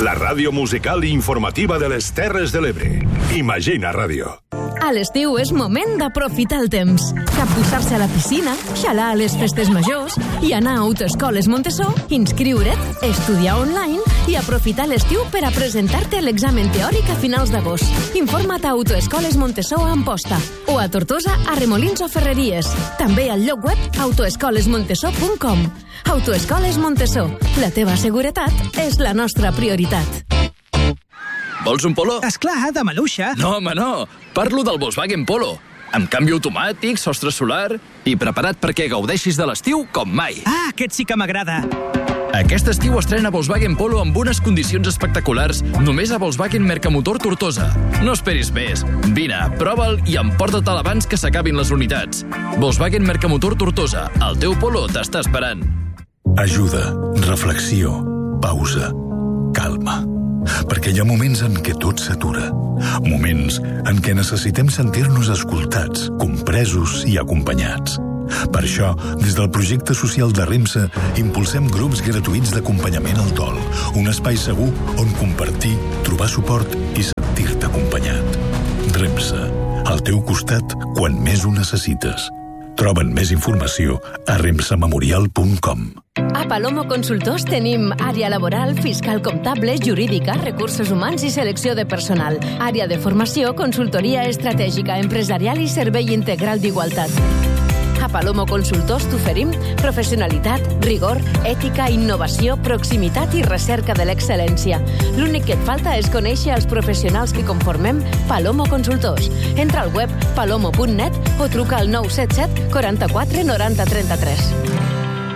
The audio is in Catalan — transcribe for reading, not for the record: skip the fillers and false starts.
La ràdio musical i informativa de les Terres de l'Ebre. Imagina Ràdio. A l'estiu és moment d'aprofitar el temps. Capbussar-se a la piscina, xalar a les festes majors i anar a Autoescoles Montessó, inscriure't, estudiar online i aprofitar l'estiu per a presentar-te a l'examen teòric a finals d'agost. Informa't a Autoescoles Montessó a Amposta o a Tortosa a Remolins o Ferreries. També al lloc web autoescolesmontessó.com. Autoescoles Montessó. La teva seguretat és la nostra prioritat. Vols un Polo? Esclar, de maluixa. No, home, no. Parlo del Volkswagen Polo. Amb canvi automàtic, sostre solar i preparat perquè gaudeixis de l'estiu com mai. Ah, aquest sí que m'agrada. Aquest estiu estrena Volkswagen Polo amb unes condicions espectaculars només a Volkswagen Mercamotor Tortosa. No esperis més. Vine, prova'l i emporta-te'l abans que s'acabin les unitats. Volkswagen Mercamotor Tortosa. El teu Polo t'està esperant. Ajuda, reflexió, pausa, calma. Perquè hi ha moments en què tot s'atura. Moments en què necessitem sentir-nos escoltats, compresos i acompanyats. Per això, des del projecte social de REMSA, impulsem grups gratuïts d'acompanyament al dol. Un espai segur on compartir, trobar suport i sentir-te acompanyat. REMSA, al teu costat quan més ho necessites. Troben més informació a remsamemorial.com. A Palomo Consultors tenim àrea laboral, fiscal comptable, jurídica, recursos humans i selecció de personal. Àrea de formació, consultoria estratègica, empresarial i servei integral d'igualtat. A Palomo Consultors t'oferim professionalitat, rigor, ètica, innovació, proximitat i recerca de l'excel·lència. L'únic que et falta és conèixer els professionals que conformem Palomo Consultors. Entra al web palomo.net o truca al 977 44 90 33.